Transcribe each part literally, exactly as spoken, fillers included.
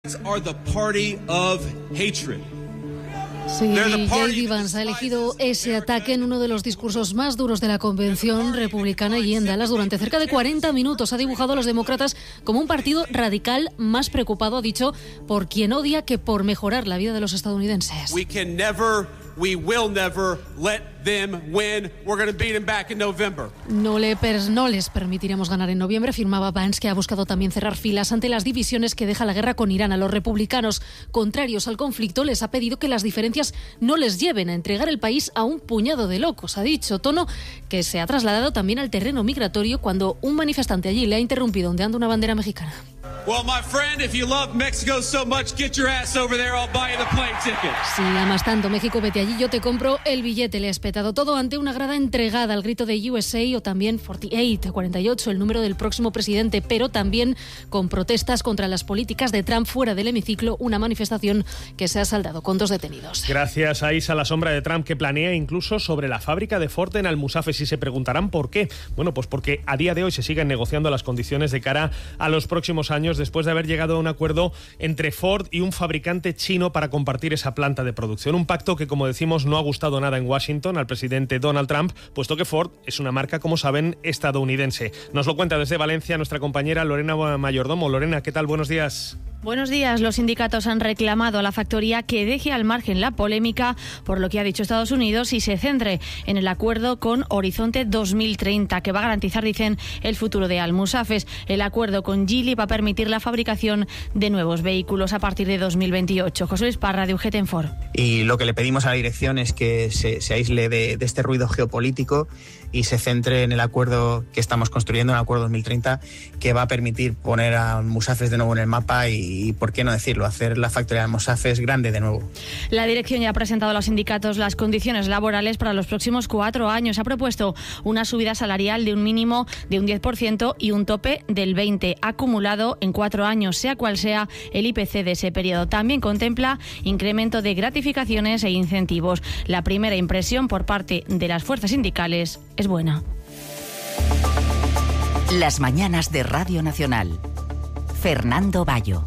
Are the party of hatred. Sí, J D Vance ha elegido ese ataque en uno de los discursos más duros de la convención republicana allí en Dallas. Durante cerca de cuarenta minutos ha dibujado a los demócratas como un partido radical más preocupado, ha dicho, por quien odia que por mejorar la vida de los estadounidenses. We can never, we will never let them win. We're going to beat them back in November. No, le per, no les permitiremos ganar en noviembre, afirmaba Vance, que ha buscado también cerrar filas ante las divisiones que deja la guerra con Irán. A los republicanos contrarios al conflicto les ha pedido que las diferencias no les lleven a entregar el país a un puñado de locos, ha dicho, tono que se ha trasladado también al terreno migratorio cuando un manifestante allí le ha interrumpido ondeando una bandera mexicana. Well, my friend, if you love Mexico so much, get your ass over there, I'll buy you the plane ticket. Si amas tanto México, vete allí, yo te compro el billete. Le ha espetado todo ante una grada entregada al grito de U S A o también cuarenta y ocho, cuarenta y ocho, el número del próximo presidente, pero también con protestas contra las políticas de Trump fuera del hemiciclo, una manifestación que se ha saldado con dos detenidos. Gracias a Isa, la sombra de Trump, que planea incluso sobre la fábrica de Ford en Almusafes, y se preguntarán por qué. Bueno, pues porque a día de hoy se siguen negociando las condiciones de cara a los próximos años, después de haber llegado a un acuerdo entre Ford y un fabricante chino para compartir esa planta de producción. Un pacto que, como decimos, no ha gustado nada en Washington al presidente Donald Trump, puesto que Ford es una marca, como saben, estadounidense. Nos lo cuenta desde Valencia nuestra compañera Lorena Mayordomo. Lorena, ¿qué tal? Buenos días. Buenos días. Los sindicatos han reclamado a la factoría que deje al margen la polémica por lo que ha dicho Estados Unidos y se centre en el acuerdo con Horizonte dos mil treinta, que va a garantizar, dicen, el futuro de Almusafes. El acuerdo con Geely va a permitir la fabricación de nuevos vehículos a partir de dos mil veintiocho. José Luis Parra, de U G T Enfor. Y lo que le pedimos a la dirección es que se, se aísle de, de este ruido geopolítico y se centre en el acuerdo que estamos construyendo, el acuerdo dos mil treinta, que va a permitir poner a Almusafes de nuevo en el mapa y, y, por qué no decirlo, hacer la factoría de Almusafes grande de nuevo. La dirección ya ha presentado a los sindicatos las condiciones laborales para los próximos cuatro años. Ha propuesto una subida salarial de un mínimo de un diez por ciento y un tope del veinte por ciento acumulado en cuatro años, sea cual sea el I P C de ese periodo. También contempla incremento de gratificaciones e incentivos. La primera impresión por parte de las fuerzas sindicales es buena. Las mañanas de Radio Nacional. Fernando Bayo.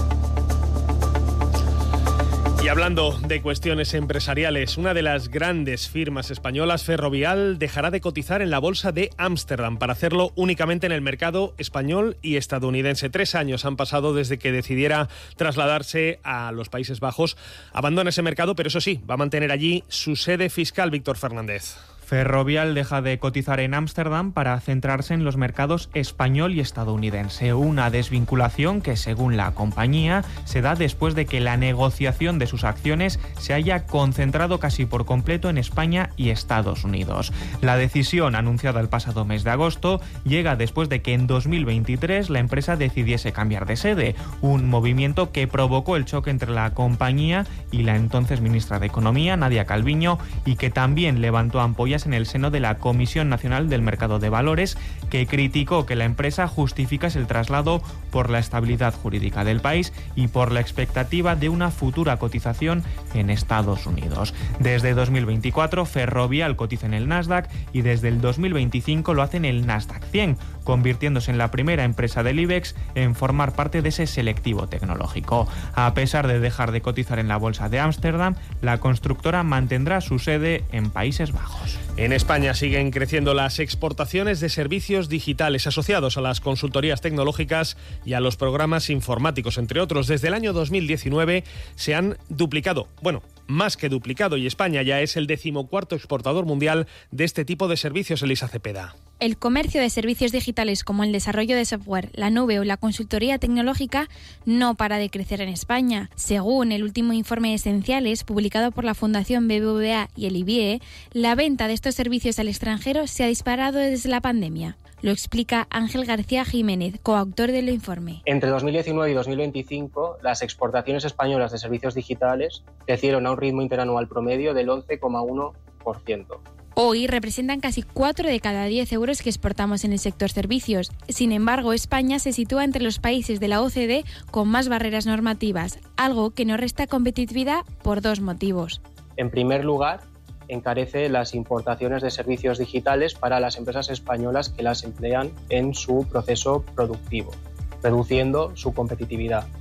Y hablando de cuestiones empresariales, una de las grandes firmas españolas, Ferrovial, dejará de cotizar en la bolsa de Ámsterdam para hacerlo únicamente en el mercado español y estadounidense. Tres años han pasado desde que decidiera trasladarse a los Países Bajos. Abandona ese mercado, pero eso sí, va a mantener allí su sede fiscal. Víctor Fernández. Ferrovial deja de cotizar en Ámsterdam para centrarse en los mercados español y estadounidense. Una desvinculación que, según la compañía, se da después de que la negociación de sus acciones se haya concentrado casi por completo en España y Estados Unidos. La decisión, anunciada el pasado mes de agosto, llega después de que en dos mil veintitrés la empresa decidiese cambiar de sede, un movimiento que provocó el choque entre la compañía y la entonces ministra de Economía, Nadia Calviño, y que también levantó ampollas en el seno de la Comisión Nacional del Mercado de Valores, que criticó que la empresa justificase el traslado por la estabilidad jurídica del país y por la expectativa de una futura cotización en Estados Unidos. Desde dos mil veinticuatro, Ferrovial cotiza en el Nasdaq y desde el dos mil veinticinco lo hace en el Nasdaq cien, convirtiéndose en la primera empresa del IBEX en formar parte de ese selectivo tecnológico. A pesar de dejar de cotizar en la bolsa de Ámsterdam, la constructora mantendrá su sede en Países Bajos. En España siguen creciendo las exportaciones de servicios digitales asociados a las consultorías tecnológicas y a los programas informáticos, entre otros. Desde el año dos mil diecinueve se han duplicado, bueno, más que duplicado, y España ya es el decimocuarto exportador mundial de este tipo de servicios. Elisa Cepeda. El comercio de servicios digitales como el desarrollo de software, la nube o la consultoría tecnológica no para de crecer en España. Según el último informe Esenciales, publicado por la Fundación B B V A y el I B I E, la venta de estos servicios al extranjero se ha disparado desde la pandemia. Lo explica Ángel García Jiménez, coautor del informe. Entre dos mil diecinueve y dos mil veinticinco, las exportaciones españolas de servicios digitales crecieron a un ritmo interanual promedio del once coma uno por ciento. Hoy representan casi cuatro de cada diez euros que exportamos en el sector servicios. Sin embargo, España se sitúa entre los países de la O C D E con más barreras normativas, algo que nos resta competitividad por dos motivos. En primer lugar, encarece las importaciones de servicios digitales para las empresas españolas que las emplean en su proceso productivo, reduciendo su competitividad.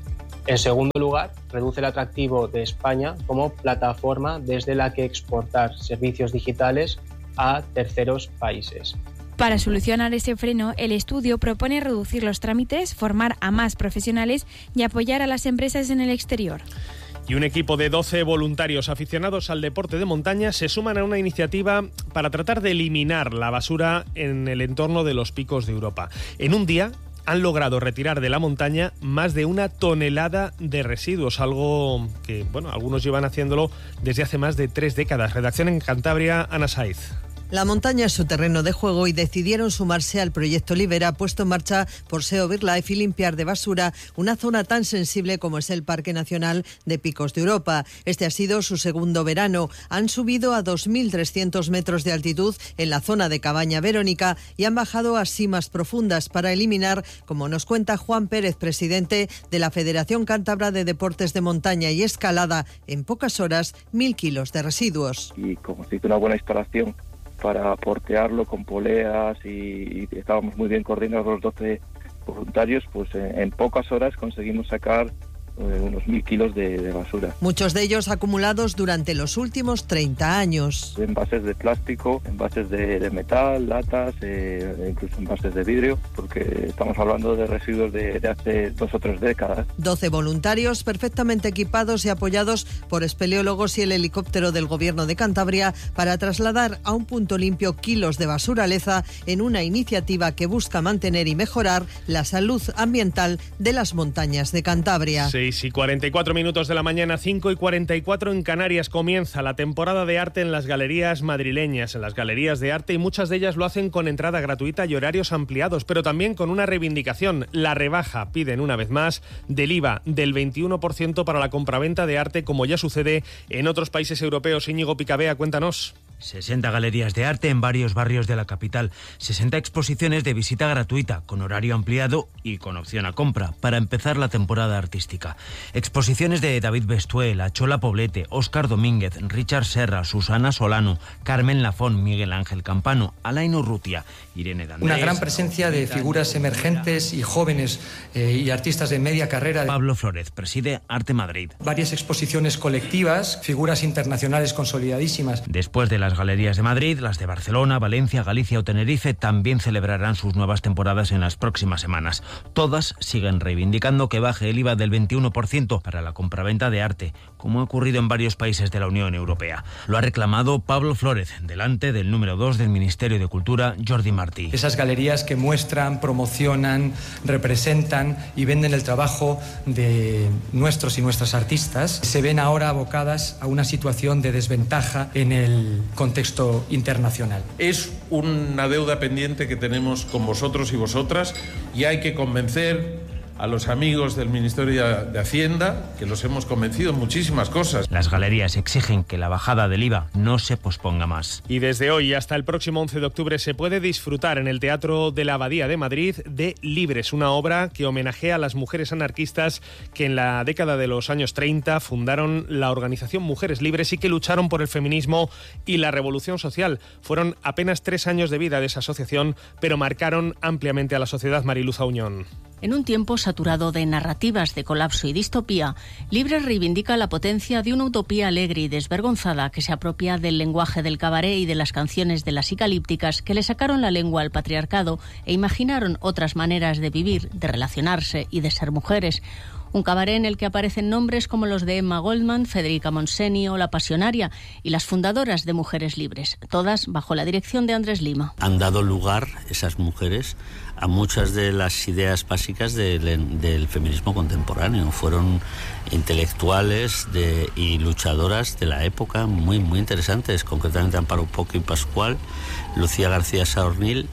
En segundo lugar, reduce el atractivo de España como plataforma desde la que exportar servicios digitales a terceros países. Para solucionar ese freno, el estudio propone reducir los trámites, formar a más profesionales y apoyar a las empresas en el exterior. Y un equipo de doce voluntarios aficionados al deporte de montaña se suman a una iniciativa para tratar de eliminar la basura en el entorno de los picos de Europa. En un día han logrado retirar de la montaña más de una tonelada de residuos, algo que, bueno, algunos llevan haciéndolo desde hace más de tres décadas. Redacción en Cantabria, Ana Saiz. La montaña es su terreno de juego y decidieron sumarse al proyecto Libera, puesto en marcha por SEO BirdLife, y limpiar de basura una zona tan sensible como es el Parque Nacional de Picos de Europa. Este ha sido su segundo verano. Han subido a dos mil trescientos metros de altitud en la zona de Cabaña Verónica y han bajado a simas profundas para eliminar, como nos cuenta Juan Pérez, presidente de la Federación Cántabra de Deportes de Montaña y Escalada, en pocas horas, mil kilos de residuos. Y como se hizo una buena instalación para portearlo con poleas y, y estábamos muy bien coordinados los doce voluntarios, pues en, en pocas horas conseguimos sacar eh, unos mil kilos de, de basura. Muchos de ellos acumulados durante los últimos treinta años. Envases de plástico, envases de, de metal, latas, eh, incluso envases de vidrio, porque estamos hablando de residuos de, de hace dos o tres décadas. doce voluntarios perfectamente equipados y apoyados por espeleólogos y el helicóptero del Gobierno de Cantabria para trasladar a un punto limpio kilos de basura leza en una iniciativa que busca mantener y mejorar la salud ambiental de las montañas de Cantabria. seis y cuarenta y cuatro minutos de la mañana, cinco y cuarenta y cuatro en Canarias. Comienza la temporada de arte en las galerías madrileñas, en las galerías de arte, y muchas de ellas lo hacen con entrada gratuita y horarios ampliados, pero también con una reivindicación. La rebaja, piden una vez más, del I V A del veintiuno por ciento para la compraventa de arte, como ya sucede en otros países europeos. Íñigo Picabea, cuéntanos. sesenta galerías de arte en varios barrios de la capital, sesenta exposiciones de visita gratuita, con horario ampliado y con opción a compra, para empezar la temporada artística. Exposiciones de David Bestuel, Achola Poblete, Óscar Domínguez, Richard Serra, Susana Solano, Carmen Lafón, Miguel Ángel Campano, Alain Urrutia, Irene Dandés. Una gran presencia de figuras emergentes y jóvenes eh, y artistas de media carrera. Pablo Flórez preside Arte Madrid. Varias exposiciones colectivas, figuras internacionales consolidadísimas. Después de las galerías de Madrid, las de Barcelona, Valencia, Galicia o Tenerife también celebrarán sus nuevas temporadas en las próximas semanas. Todas siguen reivindicando que baje el I V A del veintiuno por ciento para la compraventa de arte, como ha ocurrido en varios países de la Unión Europea. Lo ha reclamado Pablo Flórez, delante del número dos del Ministerio de Cultura, Jordi Martí. Esas galerías que muestran, promocionan, representan y venden el trabajo de nuestros y nuestras artistas se ven ahora abocadas a una situación de desventaja en el contexto internacional. Es una deuda pendiente que tenemos con vosotros y vosotras, y hay que convencer a los amigos del Ministerio de Hacienda, que los hemos convencido en muchísimas cosas. Las galerías exigen que la bajada del I V A no se posponga más. Y desde hoy hasta el próximo once de octubre se puede disfrutar en el Teatro de la Abadía de Madrid de Libres, una obra que homenajea a las mujeres anarquistas que en la década de los años treinta fundaron la organización Mujeres Libres y que lucharon por el feminismo y la revolución social. Fueron apenas tres años de vida de esa asociación, pero marcaron ampliamente a la sociedad. Mariluz Auñón. En un tiempo saturado de narrativas de colapso y distopía, Libres reivindica la potencia de una utopía alegre y desvergonzada que se apropia del lenguaje del cabaret y de las canciones de las psicalípticas que le sacaron la lengua al patriarcado e imaginaron otras maneras de vivir, de relacionarse y de ser mujeres. Un cabaret en el que aparecen nombres como los de Emma Goldman, Federica Montseny o La Pasionaria y las fundadoras de Mujeres Libres, todas bajo la dirección de Andrés Lima. Han dado lugar, esas mujeres, a muchas de las ideas básicas del, del feminismo contemporáneo. Fueron intelectuales de, y luchadoras de la época muy, muy interesantes, concretamente Amparo Poco y Pascual, Lucía García Saornil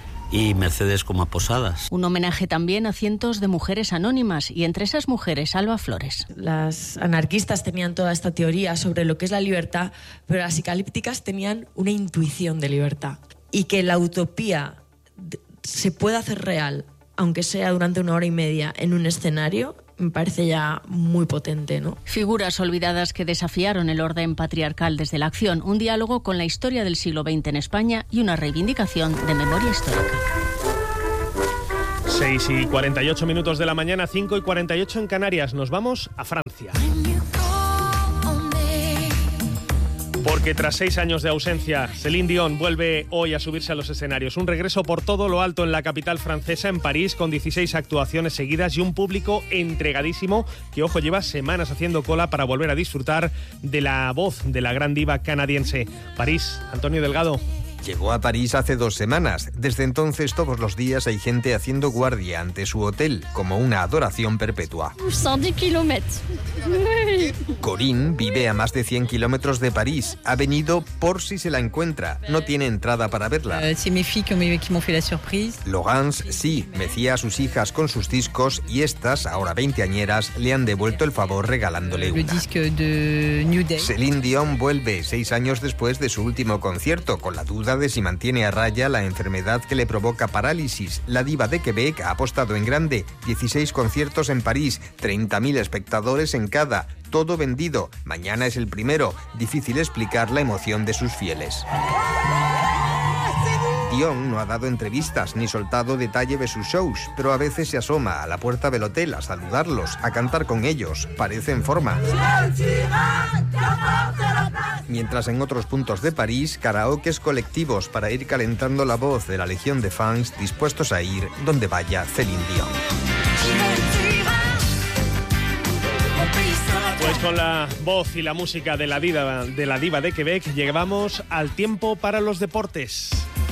y Mercedes Coma Posadas. Un homenaje también a cientos de mujeres anónimas y entre esas mujeres Alba Flores. Las anarquistas tenían toda esta teoría sobre lo que es la libertad, pero las psicalípticas tenían una intuición de libertad y que la utopía se puede hacer real, aunque sea durante una hora y media en un escenario, me parece ya muy potente, ¿no? Figuras olvidadas que desafiaron el orden patriarcal desde la acción, un diálogo con la historia del siglo veinte en España y una reivindicación de memoria histórica. seis y cuarenta y ocho minutos de la mañana, cinco y cuarenta y ocho en Canarias. Nos vamos a Francia. Porque tras seis años de ausencia, Céline Dion vuelve hoy a subirse a los escenarios. Un regreso por todo lo alto en la capital francesa, en París, con dieciséis actuaciones seguidas y un público entregadísimo que, ojo, lleva semanas haciendo cola para volver a disfrutar de la voz de la gran diva canadiense. París, Antonio Delgado. Llegó a París hace dos semanas. Desde entonces, todos los días hay gente haciendo guardia ante su hotel, como una adoración perpetua. ciento diez kilómetros. Corinne vive a más de cien kilómetros de París. Ha venido por si se la encuentra. No tiene entrada para verla. C'est mes filles qui m'ont fait la surprise. Laurence, sí, mecía a sus hijas con sus discos y estas, ahora veinteañeras, le han devuelto el favor regalándole una. Le disque de New Day. Céline Dion vuelve seis años después de su último concierto, con la duda de si mantiene a raya la enfermedad que le provoca parálisis. La diva de Quebec ha apostado en grande. dieciséis conciertos en París, treinta mil espectadores en cada. Todo vendido. Mañana es el primero. Difícil explicar la emoción de sus fieles. Dion no ha dado entrevistas ni soltado detalle de sus shows, pero a veces se asoma a la puerta del hotel a saludarlos, a cantar con ellos. Parece en forma. Mientras en otros puntos de París, karaokes colectivos para ir calentando la voz de la legión de fans dispuestos a ir donde vaya Céline Dion. Pues con la voz y la música de la diva de, la diva de Quebec llegamos al tiempo para los deportes.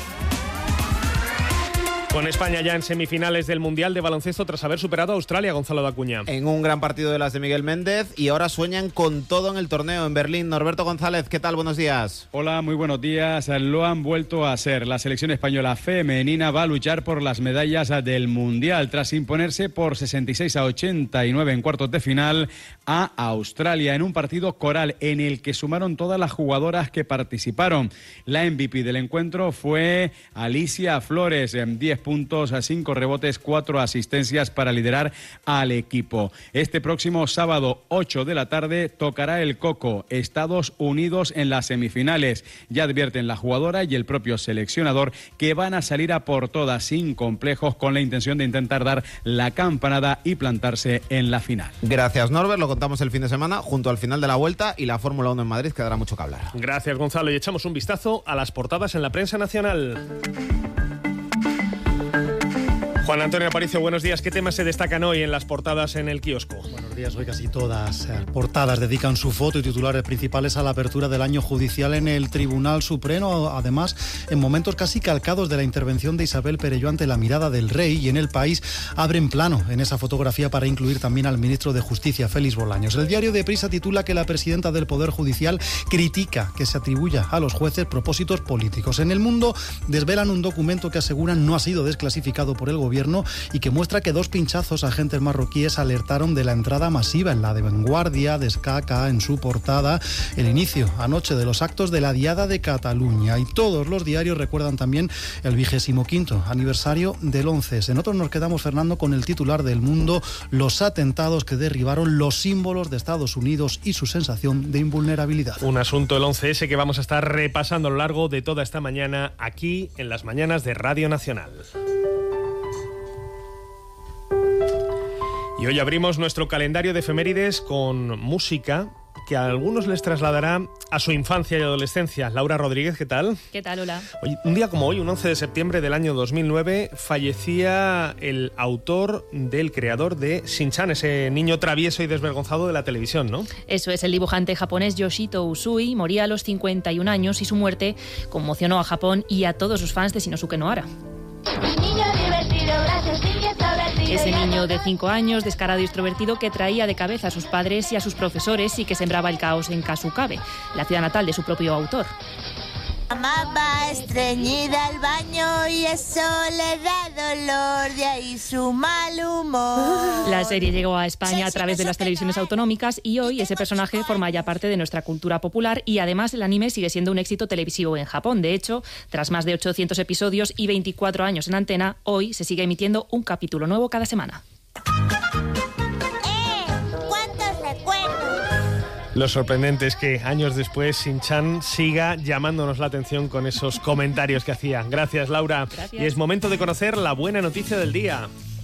Con España ya en semifinales del Mundial de Baloncesto tras haber superado a Australia, Gonzalo Dacuña. En un gran partido de las de Miguel Méndez y ahora sueñan con todo en el torneo en Berlín. Norberto González, ¿qué tal? Buenos días. Hola, muy buenos días. Lo han vuelto a hacer. La selección española femenina va a luchar por las medallas del Mundial tras imponerse por sesenta y seis a ochenta y nueve en cuartos de final a Australia en un partido coral en el que sumaron todas las jugadoras que participaron. La M V P del encuentro fue Alicia Flores, en diez puntos, a cinco rebotes, cuatro asistencias para liderar al equipo. Este próximo sábado, ocho de la tarde, tocará el coco. Estados Unidos en las semifinales. Ya advierten la jugadora y el propio seleccionador que van a salir a por todas sin complejos con la intención de intentar dar la campanada y plantarse en la final. Gracias, Norbert. Lo contamos el fin de semana junto al final de la Vuelta y la Fórmula uno en Madrid, que dará mucho que hablar. Gracias, Gonzalo. Y echamos un vistazo a las portadas en la prensa nacional. Juan Antonio Aparicio, buenos días. ¿Qué temas se destacan hoy en las portadas en el kiosco? Buenos días. Hoy casi todas las portadas dedican su foto y titulares principales a la apertura del año judicial en el Tribunal Supremo, además en momentos casi calcados de la intervención de Isabel Perelló ante la mirada del rey, y en El País abren plano en esa fotografía para incluir también al ministro de Justicia, Félix Bolaños. El diario de Prisa titula que la presidenta del Poder Judicial critica que se atribuya a los jueces propósitos políticos. En El Mundo desvelan un documento que aseguran no ha sido desclasificado por el gobierno y que muestra que dos pinchazos a agentes marroquíes alertaron de la entrada masiva. En la de Vanguardia destaca en su portada el inicio anoche de los actos de la Diada de Cataluña, y todos los diarios recuerdan también el vigésimo quinto aniversario del once ese. En otros nos quedamos, Fernando, con el titular del Mundo: los atentados que derribaron los símbolos de Estados Unidos y su sensación de invulnerabilidad. Un asunto, el once ese, que vamos a estar repasando a lo largo de toda esta mañana aquí en las mañanas de Radio Nacional. Y hoy abrimos nuestro calendario de efemérides con música que a algunos les trasladará a su infancia y adolescencia. Laura Rodríguez, ¿qué tal? ¿Qué tal? Hola. Hoy, un día como hoy, un once de septiembre del año dos mil nueve, fallecía el autor del creador de Shin-chan, ese niño travieso y desvergonzado de la televisión, ¿no? Eso es, el dibujante japonés Yoshito Usui moría a los cincuenta y un años y su muerte conmocionó a Japón y a todos sus fans de Shinosuke Nohara. Ese niño de cinco años, descarado y extrovertido, que traía de cabeza a sus padres y a sus profesores y que sembraba el caos en Kasukabe, la ciudad natal de su propio autor. Mamá va estreñida al baño y eso le da dolor, de ahí su mal humor. La serie llegó a España a través de las televisiones autonómicas y hoy ese personaje forma ya parte de nuestra cultura popular, y además el anime sigue siendo un éxito televisivo en Japón. De hecho, tras más de ochocientos episodios y veinticuatro años en antena, hoy se sigue emitiendo un capítulo nuevo cada semana. Lo sorprendente es que años después Shin-chan siga llamándonos la atención con esos comentarios que hacía. Gracias, Laura. Gracias. Y es momento de conocer la buena noticia del día.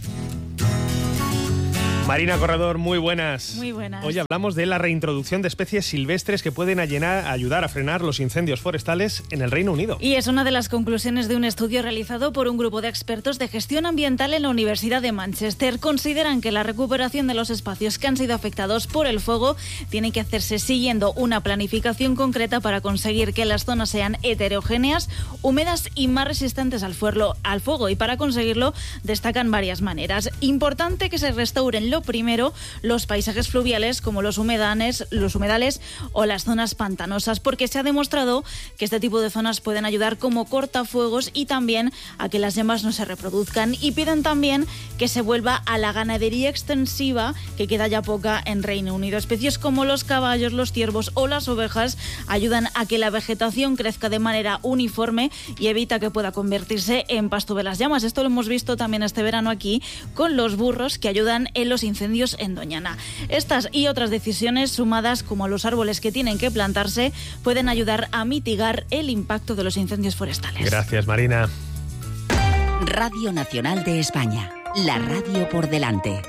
Marina Corredor, muy buenas. Muy buenas. Hoy hablamos de la reintroducción de especies silvestres que pueden allenar, ayudar a frenar los incendios forestales en el Reino Unido. Y es una de las conclusiones de un estudio realizado por un grupo de expertos de gestión ambiental en la Universidad de Manchester. Consideran que la recuperación de los espacios que han sido afectados por el fuego tiene que hacerse siguiendo una planificación concreta para conseguir que las zonas sean heterogéneas, húmedas y más resistentes al fuego. Al fuego. Y para conseguirlo destacan varias maneras. Importante que se restauren lo primero los paisajes fluviales como los humedales, los humedales o las zonas pantanosas, porque se ha demostrado que este tipo de zonas pueden ayudar como cortafuegos y también a que las llamas no se reproduzcan. Y piden también que se vuelva a la ganadería extensiva, que queda ya poca en Reino Unido. Especies como los caballos, los ciervos o las ovejas ayudan a que la vegetación crezca de manera uniforme y evita que pueda convertirse en pasto de las llamas. Esto lo hemos visto también este verano aquí con los burros que ayudan en los incendios en Doñana. Estas y otras decisiones, sumadas como a los árboles que tienen que plantarse, pueden ayudar a mitigar el impacto de los incendios forestales. Gracias, Marina. Radio Nacional de España, la radio por delante.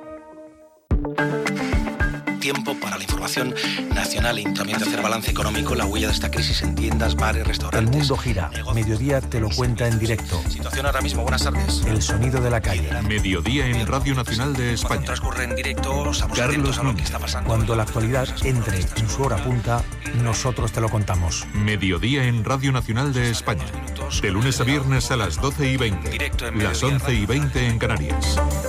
Tiempo para la información nacional y también de hacer balance económico, la huella de esta crisis en tiendas, bares, restaurantes. El mundo gira. Mediodía te lo cuenta en directo. Situación ahora mismo, buenas tardes. El sonido de la calle. Mediodía en Radio Nacional de España. Cuando transcurre en directo, estamos atentos a lo que está pasando. Cuando la actualidad entre en su hora punta, nosotros te lo contamos. Mediodía en Radio Nacional de España. De lunes a viernes a las doce y veinte. Las once y veinte en Canarias.